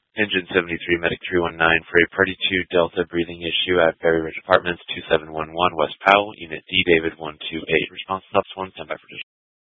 Engine 73, Medic 319 for a Party 2 Delta breathing issue at Berry Ridge Apartments, 2711 West Powell, Unit D, David 128. Response stops 1, stand by for